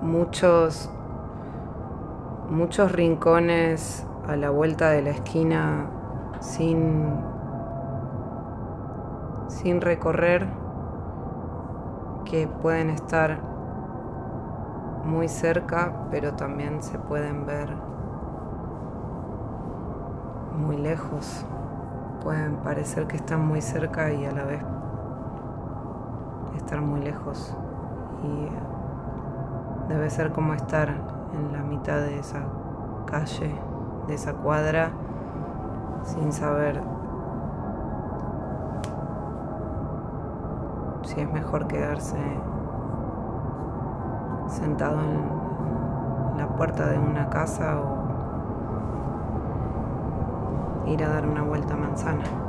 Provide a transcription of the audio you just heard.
muchos rincones a la vuelta de la esquina sin recorrer, que pueden estar muy cerca, pero también se pueden ver muy lejos. Pueden parecer que están muy cerca y a la vez estar muy lejos. Y debe ser como estar en la mitad de esa calle, de esa cuadra, sin saber si es mejor quedarse sentado en la puerta de una casa o ir a dar una vuelta a manzana.